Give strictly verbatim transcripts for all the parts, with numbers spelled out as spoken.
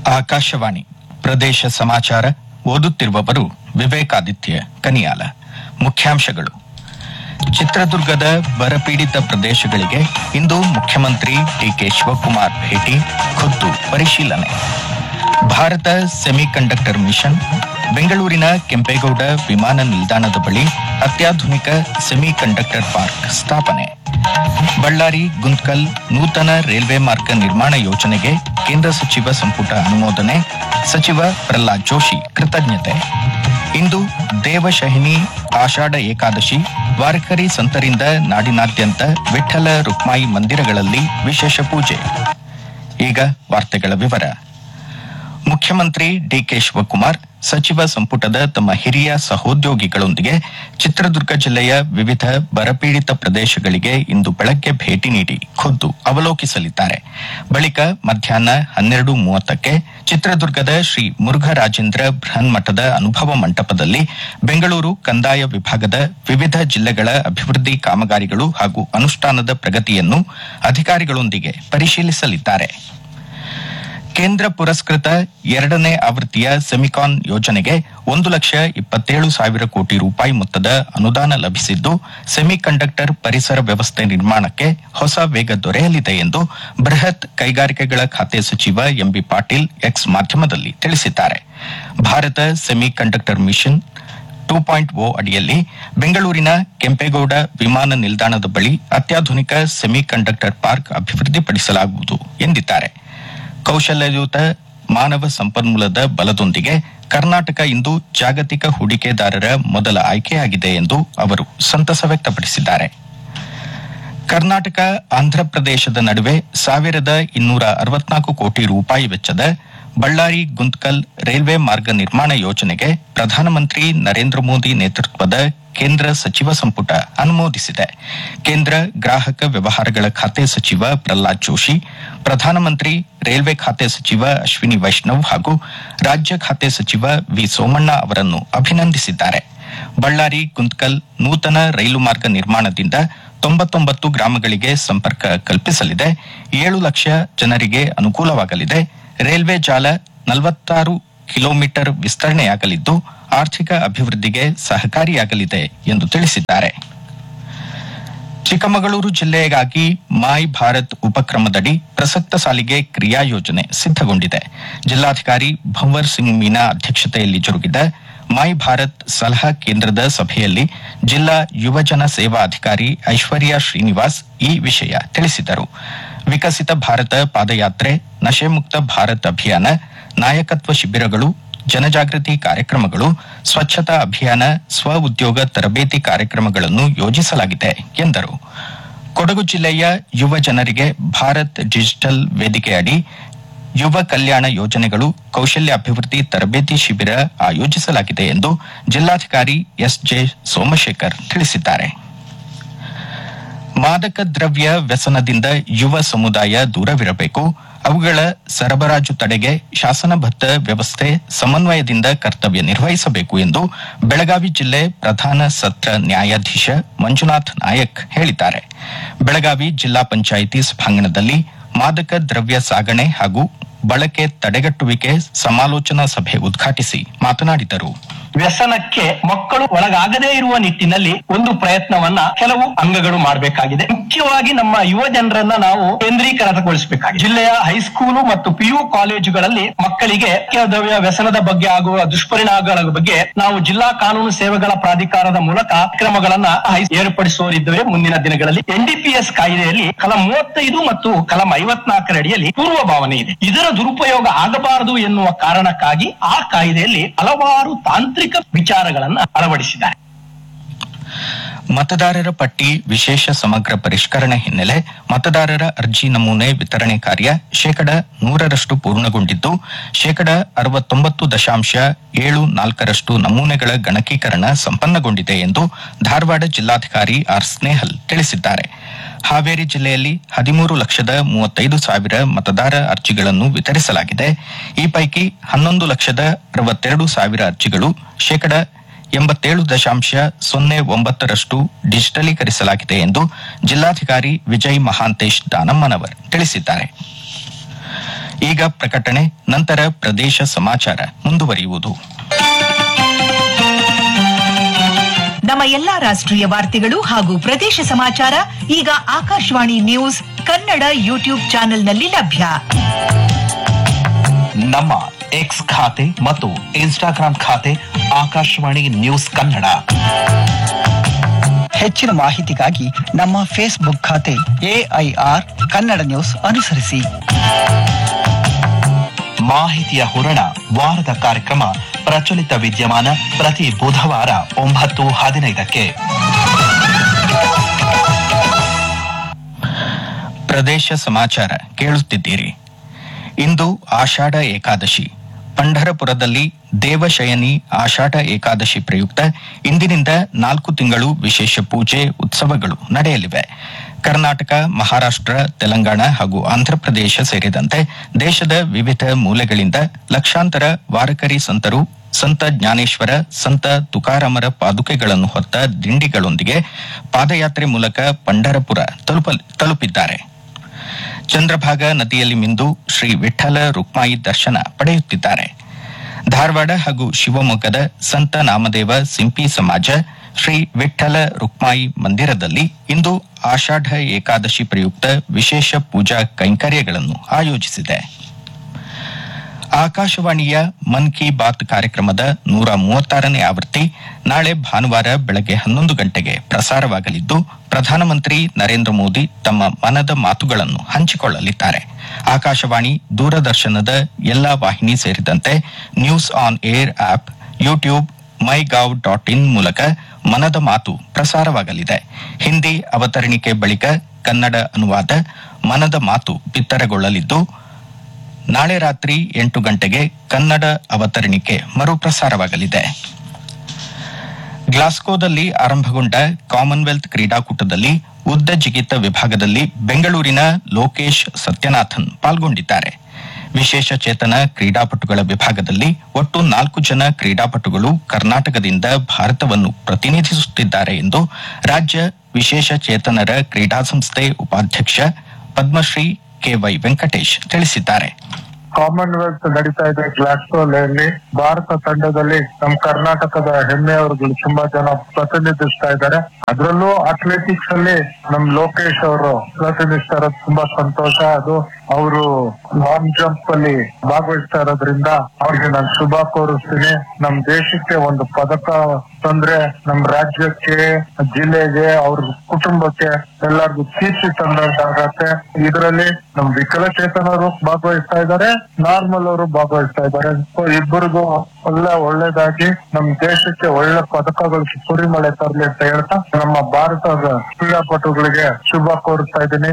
ಆಕಾಶವಾಣಿ ಪ್ರದೇಶ ಸಮಾಚಾರ ಓದುತ್ತಿರುವವರು ವಿವೇಕಾದಿತ್ಯ ಕನಿಯಾಲ. ಮುಖ್ಯಾಂಶಗಳು. ಚಿತ್ರದುರ್ಗದ ಬರಪೀಡಿತ ಪ್ರದೇಶಗಳಿಗೆ ಇಂದು ಮುಖ್ಯಮಂತ್ರಿ ಡಿಕೆ ಶಿವಕುಮಾರ್ ಭೇಟಿ, ಖುದ್ದು ಪರಿಶೀಲನೆ. ಭಾರತ ಸೆಮಿಕಂಡಕ್ಟರ್ ಮಿಷನ್ ಬೆಂಗಳೂರಿನ ಕೆಂಪೇಗೌಡ ವಿಮಾನ ನಿಲ್ದಾಣದ ಬಳಿ ಅತ್ಯಾಧುನಿಕ ಸೆಮಿಕಂಡಕ್ಟರ್ ಪಾರ್ಕ್ ಸ್ಥಾಪನೆ. ಬಳ್ಳಾರಿ ಗುಂತ್ಕಲ್ ನೂತನ ರೈಲ್ವೆ ಮಾರ್ಗ ನಿರ್ಮಾಣ ಯೋಜನೆಗೆ ಕೇಂದ್ರ ಸಚಿವ ಸಂಪುಟ ಅನುಮೋದನೆ. ಸಚಿವ ಪ್ರಹ್ಲಾದ್ ಜೋಶಿ ಕೃತಜ್ಞತೆ. ಇಂದು ದೇವಶಹಿನಿ ಆಷಾಢ ಏಕಾದಶಿ. ವಾರಕರಿ ಸಂತರಿಂದ ನಾಡಿನಾದ್ಯಂತ ವಿಠ್ಠಲ ರುಕ್ಮಾಯಿ ಮಂದಿರಗಳಲ್ಲಿ ವಿಶೇಷ ಪೂಜೆ. ಈಗ ವಾರ್ತೆಗಳ ವಿವರ. ಮುಖ್ಯಮಂತ್ರಿ ಡಿಕೆ ಶಿವಕುಮಾರ್ ಸಚಿವ ಸಂಪುಟದ ತಮ್ಮ ಹಿರಿಯ ಸಹೋದ್ಯೋಗಿಗಳೊಂದಿಗೆ ಚಿತ್ರದುರ್ಗ ಜಿಲ್ಲೆಯ ವಿವಿಧ ಬರಪೀಡಿತ ಪ್ರದೇಶಗಳಿಗೆ ಇಂದು ಬೆಳಗ್ಗೆ ಭೇಟಿ ನೀಡಿ ಖುದ್ದು ಅವಲೋಕಿಸಲಿದ್ದಾರೆ. ಬಳಿಕ ಮಧ್ಯಾಹ್ನ ಹನ್ನೆರಡು ಮೂವತ್ತಕ್ಕೆ ಚಿತ್ರದುರ್ಗದ ಶ್ರೀ ಮುರುಘರಾಜೇಂದ್ರ ಬೃಹನ್ಮಠದ ಅನುಭವ ಮಂಟಪದಲ್ಲಿ ಬೆಂಗಳೂರು ಕಂದಾಯ ವಿಭಾಗದ ವಿವಿಧ ಜಿಲ್ಲೆಗಳ ಅಭಿವೃದ್ಧಿ ಕಾಮಗಾರಿಗಳು ಹಾಗೂ ಅನುಷ್ಠಾನದ ಪ್ರಗತಿಯನ್ನು ಅಧಿಕಾರಿಗಳೊಂದಿಗೆ ಪರಿಶೀಲಿಸಲಿದ್ದಾರೆ. ಕೇಂದ್ರ ಪುರಸ್ಕೃತ ಎರಡನೇ ಆವೃತ್ತಿಯ ಸೆಮಿಕಾನ್ ಯೋಜನೆಗೆ ಒಂದು ಲಕ್ಷ ಇಪ್ಪತ್ತೇಳು ಸಾವಿರ ಕೋಟಿ ರೂಪಾಯಿ ಮೊತ್ತದ ಅನುದಾನ ಲಭಿಸಿದ್ದು, ಸೆಮಿಕಂಡಕ್ಟರ್ ಪರಿಸರ ವ್ಯವಸ್ಥೆ ನಿರ್ಮಾಣಕ್ಕೆ ಹೊಸ ವೇಗ ದೊರೆಯಲಿದೆ ಎಂದು ಬೃಹತ್ ಕೈಗಾರಿಕೆಗಳ ಖಾತೆ ಸಚಿವ ಎಂಬಿ ಪಾಟೀಲ್ ಎಕ್ಸ್ ಮಾಧ್ಯಮದಲ್ಲಿ ತಿಳಿಸಿದ್ದಾರೆ. Bharat semiconductor mission two point ಓ ಅಡಿಯಲ್ಲಿ ಬೆಂಗಳೂರಿನ ಕೆಂಪೇಗೌಡ ವಿಮಾನ ನಿಲ್ದಾಣದ ಬಳಿ ಅತ್ಯಾಧುನಿಕ ಸೆಮಿಕಂಡಕ್ಟರ್ ಪಾರ್ಕ್ ಅಭಿವೃದ್ಧಿಪಡಿಸಲಾಗುವುದು ಎಂದಿದ್ದಾರೆ. ಕೌಶಲ್ಯಯುತ ಮಾನವ ಸಂಪನ್ಮೂಲದ ಬಲದೊಂದಿಗೆ ಕರ್ನಾಟಕ ಇಂದು ಜಾಗತಿಕ ಹೂಡಿಕೆದಾರರ ಮೊದಲ ಆಯ್ಕೆಯಾಗಿದೆ ಎಂದು ಅವರು ಸಂತಸ ವ್ಯಕ್ತಪಡಿಸಿದ್ದಾರೆ. ಕರ್ನಾಟಕ ಆಂಧ್ರಪ್ರದೇಶದ ನಡುವೆ ಸಾವಿರದ ಇನ್ನೂರ ಅರವತ್ನಾಲ್ಕು ಕೋಟಿ ರೂಪಾಯಿ ವೆಚ್ಚದ ಬಳ್ಳಾರಿ ಗುಂತ್ಕಲ್ ರೈಲ್ವೆ ಮಾರ್ಗ ನಿರ್ಮಾಣ ಯೋಜನೆಗೆ ಪ್ರಧಾನಮಂತ್ರಿ ನರೇಂದ್ರ ಮೋದಿ ನೇತೃತ್ವದ ಕೇಂದ್ರ ಸಚಿವ ಸಂಪುಟ ಅನುಮೋದಿಸಿದೆ. ಕೇಂದ್ರ ಗ್ರಾಹಕ ವ್ಯವಹಾರಗಳ ಖಾತೆ ಸಚಿವ ಪ್ರಹ್ಲಾದ್ ಜೋಶಿ, ಪ್ರಧಾನಮಂತ್ರಿ ರೈಲ್ವೆ ಖಾತೆ ಸಚಿವ ಅಶ್ವಿನಿ ವೈಷ್ಣವ್ ಹಾಗೂ ರಾಜ್ಯ ಖಾತೆ ಸಚಿವ ವಿ ಸೋಮಣ್ಣ ಅವರನ್ನು ಅಭಿನಂದಿಸಿದ್ದಾರೆ. ಬಳ್ಳಾರಿ ಗುಂತ್ಕಲ್ ನೂತನ ರೈಲು ಮಾರ್ಗ ನಿರ್ಮಾಣದಿಂದ ತೊಂಬತ್ತೊಂಬತ್ತು ಗ್ರಾಮಗಳಿಗೆ ಸಂಪರ್ಕ ಕಲ್ಪಿಸಲಿದೆ. ಏಳು ಲಕ್ಷ ಜನರಿಗೆ ಅನುಕೂಲವಾಗಲಿದೆ. ರೈಲ್ವೆ ಜಾಲ ನಲವತ್ತಾರು ಕಿಲೋಮೀಟರ್ ವಿಸ್ತರಣೆಯಾಗಲಿದ್ದು ಆರ್ಥಿಕ ಅಭಿವೃದ್ಧಿಗೆ ಸಹಕಾರಿಯಾಗಲಿದೆ ಎಂದು ತಿಳಿಸಿದ್ದಾರೆ. ಚಿಕ್ಕಮಗಳೂರು ಜಿಲ್ಲೆಗಾಗಿ ಮೈ ಭಾರತ್ ಉಪಕ್ರಮದಡಿ ಪ್ರಸಕ್ತ ಸಾಲಿಗೆ ಕ್ರಿಯಾ ಯೋಜನೆ ಸಿದ್ದಗೊಂಡಿದೆ. ಜಿಲ್ಲಾಧಿಕಾರಿ ಭಂವರ್ ಸಿಂಗ್ ಮೀನಾ ಅಧ್ಯಕ್ಷತೆಯಲ್ಲಿ ಜರುಗಿದ ಮೈ ಭಾರತ್ ಸಲಹಾ ಕೇಂದ್ರದ ಸಭೆಯಲ್ಲಿ ಜಿಲ್ಲಾ ಯುವಜನ ಸೇವಾ ಅಧಿಕಾರಿ ಐಶ್ವರ್ಯ ಶ್ರೀನಿವಾಸ್ ಈ ವಿಷಯ ತಿಳಿಸಿದರು. ವಿಕಸಿತ ಭಾರತ ಪಾದಯಾತ್ರೆ, ನಶೆಮುಕ್ತ ಭಾರತ್ ಅಭಿಯಾನ, ನಾಯಕತ್ವ ಶಿಬಿರಗಳು, ಜನಜಾಗೃತಿ ಕಾರ್ಯಕ್ರಮಗಳು, ಸ್ವಚ್ಛತಾ ಅಭಿಯಾನ, ಸ್ವ ಉದ್ಯೋಗ ತರಬೇತಿ ಕಾರ್ಯಕ್ರಮಗಳನ್ನು ಯೋಜಿಸಲಾಗಿದೆ ಎಂದರು. ಕೊಡಗು ಜಿಲ್ಲೆಯ ಯುವ ಜನರಿಗೆ ಭಾರತ್ ಡಿಜಿಟಲ್ ವೇದಿಕೆಯಡಿ ಯುವ ಕಲ್ಯಾಣ ಯೋಜನೆಗಳು, ಕೌಶಲ್ಯಾಭಿವೃದ್ಧಿ ತರಬೇತಿ ಶಿಬಿರ ಆಯೋಜಿಸಲಾಗಿದೆ ಎಂದು ಜಿಲ್ಲಾಧಿಕಾರಿ ಎಸ್ ಜೆ ಸೋಮಶೇಖರ್ ತಿಳಿಸಿದ್ದಾರೆ. ಮಾದಕ ದ್ರವ್ಯ ವ್ಯಸನದಿಂದ ಯುವ ಸಮುದಾಯ ದೂರವಿರಬೇಕು. ಅವುಗಳ ಸರಬರಾಜು ತಡೆಗೆ ಶಾಸನಬದ್ಧ ವ್ಯವಸ್ಥೆ ಸಮನ್ವಯದಿಂದ ಕರ್ತವ್ಯ ನಿರ್ವಹಿಸಬೇಕು ಎಂದು ಬೆಳಗಾವಿ ಜಿಲ್ಲೆ ಪ್ರಧಾನ ಸತ್ರ ನ್ಯಾಯಾಧೀಶ ಮಂಜುನಾಥ್ ನಾಯಕ್ ಹೇಳಿದ್ದಾರೆ. ಬೆಳಗಾವಿ ಜಿಲ್ಲಾ ಪಂಚಾಯಿತಿ ಸಭಾಂಗಣದಲ್ಲಿ ಮಾದಕ ದ್ರವ್ಯ ಸಾಗಣೆ ಹಾಗೂ ಬಳಕೆ ತಡೆಗಟ್ಟುವಿಕೆ ಸಮಾಲೋಚನಾ ಸಭೆ ಉದ್ಘಾಟಿಸಿ ಮಾತನಾಡಿದರು. ವ್ಯಸನಕ್ಕೆ ಮಕ್ಕಳು ಒಳಗಾಗದೇ ಇರುವ ನಿಟ್ಟಿನಲ್ಲಿ ಒಂದು ಪ್ರಯತ್ನವನ್ನ ಕೆಲವು ಅಂಗಗಳು ಮಾಡಬೇಕಾಗಿದೆ. ಮುಖ್ಯವಾಗಿ ನಮ್ಮ ಯುವ ಜನರನ್ನ ನಾವು ಕೇಂದ್ರೀಕರಣಗೊಳಿಸಬೇಕಾಗಿದೆ. ಜಿಲ್ಲೆಯ ಹೈಸ್ಕೂಲು ಮತ್ತು ಪಿಯು ಕಾಲೇಜುಗಳಲ್ಲಿ ಮಕ್ಕಳಿಗೆ ದ್ರವ್ಯ ವ್ಯಸನದ ಬಗ್ಗೆ ಆಗುವ ದುಷ್ಪರಿಣಾಮಗಳ ಬಗ್ಗೆ ನಾವು ಜಿಲ್ಲಾ ಕಾನೂನು ಸೇವೆಗಳ ಪ್ರಾಧಿಕಾರದ ಮೂಲಕ ಕ್ರಮಗಳನ್ನ ಏರ್ಪಡಿಸುವರಿದ್ದೇವೆ. ಮುಂದಿನ ದಿನಗಳಲ್ಲಿ ಎನ್ಡಿಪಿಎಸ್ ಕಾಯ್ದೆಯಲ್ಲಿ ಕಲಂ ಮೂವತ್ತೈದು ಮತ್ತು ಕಲಂ ಐವತ್ನಾಲ್ಕರ ಅಡಿಯಲ್ಲಿ ಪೂರ್ವ ಭಾವನೆ ಇದೆ. ಇದರ ದುರುಪಯೋಗ ಆಗಬಾರದು ಎನ್ನುವ ಕಾರಣಕ್ಕಾಗಿ ಆ ಕಾಯ್ದೆಯಲ್ಲಿ ಹಲವಾರು ತಾಂತ್ರಿಕ ವಿಚಾರಗಳನ್ನು ಅಳವಡಿಸಿದ್ದಾರೆ. ಮತದಾರರ ಪಟ್ಟಿ ವಿಶೇಷ ಸಮಗ್ರ ಪರಿಷ್ಕರಣೆ ಹಿನ್ನೆಲೆ ಮತದಾರರ ಅರ್ಜಿ ನಮೂನೆ ವಿತರಣೆ ಕಾರ್ಯ ಶೇಕಡ ನೂರರಷ್ಟು ಪೂರ್ಣಗೊಂಡಿದ್ದು, ಶೇಕಡ ಅರವತ್ತೊಂಬತ್ತು ದಶಾಂಶ ಏಳು ನಾಲ್ಕರಷ್ಟು ನಮೂನೆಗಳ ಗಣಕೀಕರಣ ಸಂಪನ್ನಗೊಂಡಿದೆ ಎಂದು ಧಾರವಾಡ ಜಿಲ್ಲಾಧಿಕಾರಿ ಆರ್ ಸ್ನೇಹಲ್ ತಿಳಿಸಿದ್ದಾರೆ. ಹಾವೇರಿ ಜಿಲ್ಲೆಯಲ್ಲಿ ಹದಿಮೂರು ಲಕ್ಷದ ಮೂವತ್ತೈದು ಸಾವಿರ ಮತದಾರ ಅರ್ಜಿಗಳನ್ನು ವಿತರಿಸಲಾಗಿದೆ. ಈ ಪೈಕಿ ಹನ್ನೊಂದು ಲಕ್ಷದ ಅರವತ್ತೆರಡು ಸಾವಿರ ಅರ್ಜಿಗಳು ಶೇಕಡ ಎಂಬತ್ತೇಳು ದಶಾಂಶ ಸೊನ್ನೆ ಒಂಬತ್ತರಷ್ಟು ಡಿಜಿಟಲೀಕರಿಸಲಾಗಿದೆ ಎಂದು ಜಿಲ್ಲಾಧಿಕಾರಿ ವಿಜಯ್ ಮಹಾಂತೇಶ್ ದಾನಮ್ಮನವರ್ ತಿಳಿಸಿದ್ದಾರೆ. ಈಗ ಪ್ರಕಟಣೆ, ನಂತರ ಪ್ರದೇಶ ಸಮಾಚಾರ ಮುಂದುವರಿಯುವುದು. ನಮ್ಮ ಎಲ್ಲಾ ರಾಷ್ಟ್ರೀಯ ವಾರ್ತೆಗಳು ಹಾಗೂ ಪ್ರದೇಶ ಸಮಾಚಾರ ಈಗ ಆಕಾಶವಾಣಿ ನ್ಯೂಸ್ ಕನ್ನಡ ಯೂಟ್ಯೂಬ್ ಚಾನೆಲ್ನಲ್ಲಿ ಲಭ್ಯ. ನಮ್ಮ ಎಕ್ಸ್ ಖಾತೆ ಮತ್ತು ಇನ್ಸ್ಟಾಗ್ರಾಂ ಖಾತೆ ಆಕಾಶವಾಣಿ ನ್ಯೂಸ್ ಕನ್ನಡ. ಹೆಚ್ಚಿನ ಮಾಹಿತಿಗಾಗಿ ನಮ್ಮ ಫೇಸ್ಬುಕ್ ಖಾತೆ ಎಐಆರ್ ಕನ್ನಡ ನ್ಯೂಸ್ ಅನುಸರಿಸಿ. ಮಾಹಿತಿಯ ಹೂರಣ ವಾರದ ಕಾರ್ಯಕ್ರಮ ಪ್ರಚಲಿತ ವಿದ್ಯಮಾನ ಪ್ರತಿ ಬುಧವಾರ ಒಂಬತ್ತು ಹದಿನೈದಕ್ಕೆ. ಪ್ರದೇಶ ಸಮಾಚಾರ ಕೇಳುತ್ತಿದ್ದೀರಿ. ಇಂದು ಆಷಾಢ ಏಕಾದಶಿ. ಪಂಢರಪುರದಲ್ಲಿ ದೇವಶಯನಿ ಆಷಾಢ ಏಕಾದಶಿ ಪ್ರಯುಕ್ತ ಇಂದಿನಿಂದ ನಾಲ್ಕು ತಿಂಗಳು ವಿಶೇಷ ಪೂಜೆ ಉತ್ಸವಗಳು ನಡೆಯಲಿವೆ. ಕರ್ನಾಟಕ, ಮಹಾರಾಷ್ಟ್ರ, ತೆಲಂಗಾಣ ಹಾಗೂ ಆಂಧ್ರಪ್ರದೇಶ ಸೇರಿದಂತೆ ದೇಶದ ವಿವಿಧ ಮೂಲೆಗಳಿಂದ ಲಕ್ಷಾಂತರ ವಾರಕರಿ ಸಂತರು ಸಂತ ಜ್ಞಾನೇಶ್ವರ, ಸಂತ ತುಕಾರಾಮರ ಪಾದುಕೆಗಳನ್ನು ಹೊತ್ತ ದಿಂಡಿಗಳೊಂದಿಗೆ ಪಾದಯಾತ್ರೆ ಮೂಲಕ ಪಂಢರಪುರ ತಲುಪಿದ್ದಾರೆ. ಚಂದ್ರಭಾಗ ನದಿಯಲ್ಲಿ ಮಿಂದು ಶ್ರೀ ವಿಠ್ಠಲ ರುಕ್ಮಾಯಿ ದರ್ಶನ ಪಡೆಯುತ್ತಿದ್ದಾರೆ. ಧಾರವಾಡ ಹಾಗೂ ಶಿವಮೊಗ್ಗದ ಸಂತ ನಾಮದೇವ ಸಿಂಪಿ ಸಮಾಜ ಶ್ರೀ ವಿಠ್ಠಲ ರುಕ್ಮಾಯಿ ಮಂದಿರದಲ್ಲಿ ಇಂದು ಆಷಾಢ ಏಕಾದಶಿ ಪ್ರಯುಕ್ತ ವಿಶೇಷ ಪೂಜಾ ಕೈಂಕರ್ಯಗಳನ್ನು ಆಯೋಜಿಸಿದೆ. ಆಕಾಶವಾಣಿಯ ಮನ್ ಕಿ ಬಾತ್ ಕಾರ್ಯಕ್ರಮದ ನೂರ ಮೂವತ್ತಾರನೇ ಆವೃತ್ತಿ ನಾಳೆ ಭಾನುವಾರ ಬೆಳಗ್ಗೆ ಹನ್ನೊಂದು ಗಂಟೆಗೆ ಪ್ರಸಾರವಾಗಲಿದ್ದು, ಪ್ರಧಾನಮಂತ್ರಿ ನರೇಂದ್ರ ಮೋದಿ ತಮ್ಮ ಮನದ ಮಾತುಗಳನ್ನು ಹಂಚಿಕೊಳ್ಳಲಿದ್ದಾರೆ. ಆಕಾಶವಾಣಿ, ದೂರದರ್ಶನದ ಎಲ್ಲಾ ವಾಹಿನಿ ಸೇರಿದಂತೆ news on air app, YouTube, my ಗವ್ dot in ಮೂಲಕ ಮನದ ಮಾತು ಪ್ರಸಾರವಾಗಲಿದೆ. ಹಿಂದಿ ಅವತರಣಿಕೆ ಬಳಿಕ ಕನ್ನಡ ಅನುವಾದ ಮನದ ಮಾತು ಬಿತ್ತರಗೊಳ್ಳಲಿದ್ದು, ನಾಳೆ ರಾತ್ರಿ ಎಂಟು ಗಂಟೆಗೆ ಕನ್ನಡ ಅವತರಣಿಕೆ ಮರುಪ್ರಸಾರವಾಗಲಿದೆ. ಗ್ಲಾಸ್ಗೋದಲ್ಲಿ ಆರಂಭಗೊಂಡ ಕಾಮನ್ವೆಲ್ತ್ ಕ್ರೀಡಾಕೂಟದಲ್ಲಿ ಉದ್ದ ಜಿಗಿತ ವಿಭಾಗದಲ್ಲಿ ಬೆಂಗಳೂರಿನ ಲೋಕೇಶ್ ಸತ್ಯನಾಥನ್ ಪಾಲ್ಗೊಂಡಿದ್ದಾರೆ. ವಿಶೇಷ ಚೇತನ ಕ್ರೀಡಾಪಟುಗಳ ವಿಭಾಗದಲ್ಲಿ ಒಟ್ಟು ನಾಲ್ಕು ಜನ ಕ್ರೀಡಾಪಟುಗಳು ಕರ್ನಾಟಕದಿಂದ ಭಾರತವನ್ನು ಪ್ರತಿನಿಧಿಸುತ್ತಿದ್ದಾರೆ ಎಂದು ರಾಜ್ಯ ವಿಶೇಷ ಚೇತನರ ಕ್ರೀಡಾ ಸಂಸ್ಥೆ ಉಪಾಧ್ಯಕ್ಷ ಪದ್ಮಶ್ರೀ ಕೆವೈ ವೆಂಕಟೇಶ್ ತಿಳಿಸಿದ್ದಾರೆ. ಕಾಮನ್ವೆಲ್ತ್ ನಡೀತಾ ಇದೆ ಗ್ಲಾಸ್ಗೋದಲ್ಲಿ. ಭಾರತ ತಂಡದಲ್ಲಿ ನಮ್ಮ ಕರ್ನಾಟಕದ ಹೆಮ್ಮೆಯವರುಗಳು ತುಂಬಾ ಜನ ಪ್ರತಿನಿಧಿಸ್ತಾ ಇದ್ದಾರೆ. ಅದರಲ್ಲೂ ಅಥ್ಲೆಟಿಕ್ಸ್ ಅಲ್ಲಿ ನಮ್ ಲೋಕೇಶ್ ಅವರು ಪ್ರತಿನಿಧಿಸ್ತಾ ಇರೋದು ತುಂಬಾ ಸಂತೋಷ. ಅದು ಅವರು ಲಾಂಗ್ ಜಂಪ್ ಅಲ್ಲಿ ಭಾಗವಹಿಸ್ತಾ ಇರೋದ್ರಿಂದ ಅವ್ರಿಗೆ ನಾನು ಶುಭ ಕೋರಿಸ್ತೀನಿ. ನಮ್ ದೇಶಕ್ಕೆ ಒಂದು ಪದಕ ತಂದ್ರೆ ನಮ್ ರಾಜ್ಯಕ್ಕೆ, ಜಿಲ್ಲೆಗೆ, ಅವ್ರ ಕುಟುಂಬಕ್ಕೆ ಎಲ್ಲರಿಗೂ ಕೀರ್ತಿ ತಂದಂತಾಗತ್ತೆ. ಇದರಲ್ಲಿ ನಮ್ ವಿಕಲಚೇತನರು ಭಾಗವಹಿಸ್ತಾ ಇದ್ದಾರೆ, ನಾರ್ಮಲ್ ಅವರು ಭಾಗವಹಿಸ್ತಾ ಇದ್ದಾರೆ. ಇಬ್ಬರಿಗೂ ಒಳ್ಳೆ ಒಳ್ಳೇದಾಗಿ ನಮ್ ದೇಶಕ್ಕೆ ಒಳ್ಳೆ ಪದಕಗಳು ಸುರಿಮಳೆ ತರಲಿ ಅಂತ ಹೇಳ್ತಾ ನಮ್ಮ ಭಾರತದ ಕ್ರೀಡಾಪಟುಗಳಿಗೆ ಶುಭ ಕೋರ್ತಾ ಇದ್ದೀನಿ.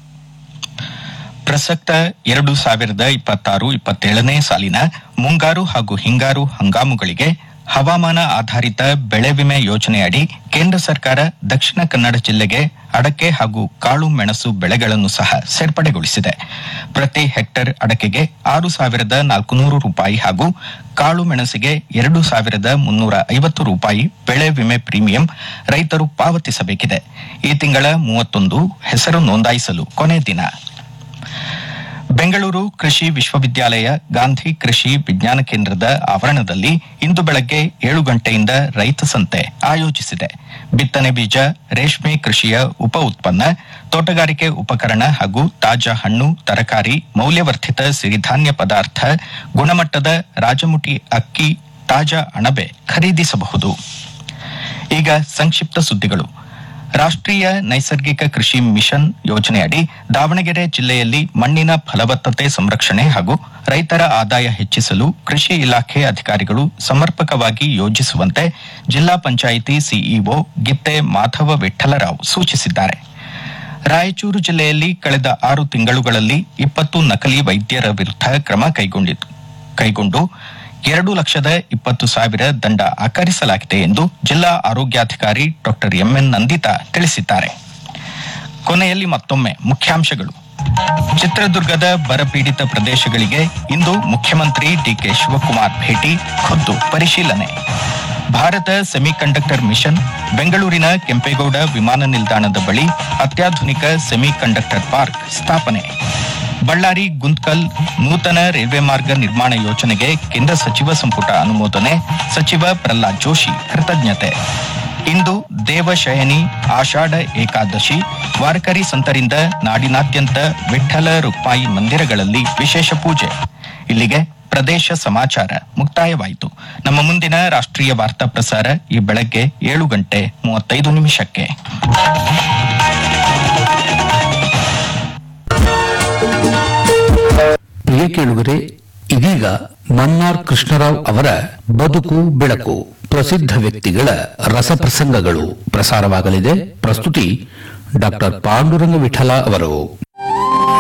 ಪ್ರಸಕ್ತ ಎರಡು ಸಾವಿರದ ಇಪ್ಪತ್ತಾರು ಇಪ್ಪತ್ತೇಳನೇ ಸಾಲಿನ ಮುಂಗಾರು ಹಾಗೂ ಹಿಂಗಾರು ಹಂಗಾಮುಗಳಿಗೆ ಹವಾಮಾನ ಆಧಾರಿತ ಬೆಳೆ ವಿಮೆ ಯೋಜನೆಯಡಿ ಕೇಂದ್ರ ಸರ್ಕಾರ ದಕ್ಷಿಣ ಕನ್ನಡ ಜಿಲ್ಲೆಗೆ ಅಡಕೆ ಹಾಗೂ ಕಾಳು ಮೆಣಸು ಬೆಳೆಗಳನ್ನು ಸಹ ಸೇರ್ಪಡೆಗೊಳಿಸಿದೆ. ಪ್ರತಿ ಹೆಕ್ಟೇರ್ ಅಡಕೆಗೆ ಆರು ಸಾವಿರದ ನಾಲ್ಕುನೂರು ರೂಪಾಯಿ ಹಾಗೂ ಕಾಳು ಮೆಣಸಿಗೆ ಎರಡು ಸಾವಿರದ ಮುನ್ನೂರ ಐವತ್ತು ರೂಪಾಯಿ ಬೆಳೆ ವಿಮೆ ಪ್ರೀಮಿಯಂ ರೈತರು ಪಾವತಿಸಬೇಕಿದೆ. ಈ ತಿಂಗಳ ಮೂವತ್ತೊಂದು ಹೆಸರು ನೋಂದಾಯಿಸಲು ಕೊನೆ ದಿನ. ಬೆಂಗಳೂರು ಕೃಷಿ ವಿಶ್ವವಿದ್ಯಾಲಯ ಗಾಂಧಿ ಕೃಷಿ ವಿಜ್ಞಾನ ಕೇಂದ್ರದ ಆವರಣದಲ್ಲಿ ಇಂದು ಬೆಳಗ್ಗೆ ಏಳು ಗಂಟೆಯಿಂದ ರೈತ ಸಂತೆ ಆಯೋಜಿಸಿದೆ. ಬಿತ್ತನೆ ಬೀಜ, ರೇಷ್ಮೆ ಕೃಷಿಯ ಉಪ ಉತ್ಪನ್ನ, ತೋಟಗಾರಿಕೆ ಉಪಕರಣ ಹಾಗೂ ತಾಜಾ ಹಣ್ಣು, ತರಕಾರಿ, ಮೌಲ್ಯವರ್ಧಿತ ಸಿರಿಧಾನ್ಯ ಪದಾರ್ಥ, ಗುಣಮಟ್ಟದ ರಾಜಮುಟಿ ಅಕ್ಕಿ, ತಾಜಾ ಅಣಬೆ ಖರೀದಿಸಬಹುದು. ಈಗ ಸಂಕ್ಷಿಪ್ತ ಸುದ್ದಿಗಳು. ರಾಷ್ಟ್ರೀಯ ನೈಸರ್ಗಿಕ ಕೃಷಿ ಮಿಷನ್ ಯೋಜನೆಯಡಿ ದಾವಣಗೆರೆ ಜಿಲ್ಲೆಯಲ್ಲಿ ಮಣ್ಣಿನ ಫಲವತ್ತತೆ ಸಂರಕ್ಷಣೆ ಹಾಗೂ ರೈತರ ಆದಾಯ ಹೆಚ್ಚಿಸಲು ಕೃಷಿ ಇಲಾಖೆ ಅಧಿಕಾರಿಗಳು ಸಮರ್ಪಕವಾಗಿ ಯೋಜಿಸುವಂತೆ ಜಿಲ್ಲಾ ಪಂಚಾಯಿತಿ ಸಿಇಒ ಗಿತ್ತೆ ಮಾಧವ ವಿಠ್ಠಲರಾವ್ ಸೂಚಿಸಿದ್ದಾರೆ. ರಾಯಚೂರು ಜಿಲ್ಲೆಯಲ್ಲಿ ಕಳೆದ ಆರು ತಿಂಗಳುಗಳಲ್ಲಿ ಇಪ್ಪತ್ತು ನಕಲಿ ವೈದ್ಯರ ವಿರುದ್ಧ ಕ್ರಮ ಕೈಗೊಂಡು ಎರಡು ಲಕ್ಷದ ಇಪ್ಪತ್ತು ಸಾವಿರ ದಂಡ ಆಕರಿಸಲಾಗಿದೆ ಎಂದು ಜಿಲ್ಲಾ ಆರೋಗ್ಯಾಧಿಕಾರಿ ಡಾಕ್ಟರ್ ಎಂಎನ್ ನಂದಿತಾ ತಿಳಿಸಿದ್ದಾರೆ. ಕೊನೆಯಲ್ಲಿ ಮತ್ತೊಮ್ಮೆ ಮುಖ್ಯಾಂಶಗಳು. ಚಿತ್ರದುರ್ಗದ ಬರಪೀಡಿತ ಪ್ರದೇಶಗಳಿಗೆ ಇಂದು ಮುಖ್ಯಮಂತ್ರಿ ಡಿಕೆ ಶಿವಕುಮಾರ್ ಭೇಟಿ, ಖುದ್ದು ಪರಿಶೀಲನೆ. ಭಾರತ ಸೆಮಿಕಂಡಕ್ಟರ್ ಮಿಷನ್ ಬೆಂಗಳೂರಿನ ಕೆಂಪೇಗೌಡ ವಿಮಾನ ನಿಲ್ದಾಣದ ಬಳಿ ಅತ್ಯಾಧುನಿಕ ಸೆಮಿಕಂಡಕ್ಟರ್ ಪಾರ್ಕ್ ಸ್ಥಾಪನೆ. ಬಳ್ಳಾರಿ ಗುಂತ್ಕಲ್ ನೂತನ ರೈಲ್ವೆ ಮಾರ್ಗ ನಿರ್ಮಾಣ ಯೋಜನೆಗೆ ಕೇಂದ್ರ ಸಚಿವ ಸಂಪುಟ ಅನುಮೋದನೆ, ಸಚಿವ ಪ್ರಹ್ಲಾದ್ ಜೋಶಿ ಕೃತಜ್ಞತೆ. ಇಂದು ದೇವಶಯನಿ ಆಷಾಢ ಏಕಾದಶಿ, ವಾರಕರಿ ಸಂತರಿಂದ ನಾಡಿನಾದ್ಯಂತ ವಿಠ್ಠಲ ರುಕ್ಮಾಯಿ ಮಂದಿರಗಳಲ್ಲಿ ವಿಶೇಷ ಪೂಜೆ. ಇಲ್ಲಿಗೆ ಪ್ರದೇಶ ಸಮಾಚಾರ ಮುಕ್ತಾಯವಾಯಿತು. ನಮ್ಮ ಮುಂದಿನ ರಾಷ್ಟ್ರೀಯ ವಾರ್ತಾ ಪ್ರಸಾರ ಈ ಬೆಳಗ್ಗೆ ಏಳು ಗಂಟೆ ಮೂವತ್ತೈದು ನಿಮಿಷಕ್ಕೆ. ಪ್ರಿಯ ಕೇಳುಗರೆ, ಇದೀಗ ಮನ್ನಾರ್ ಕೃಷ್ಣರಾವ್ ಅವರ ಬದುಕು ಬೆಳಕು ಪ್ರಸಿದ್ಧ ವ್ಯಕ್ತಿಗಳ ರಸಪ್ರಸಂಗಗಳು ಪ್ರಸಾರವಾಗಲಿದೆ. ಪ್ರಸ್ತುತಿ ಡಾಕ್ಟರ್ ಪಾಂಡುರಂಗ ವಿಠಲ ಅವರು.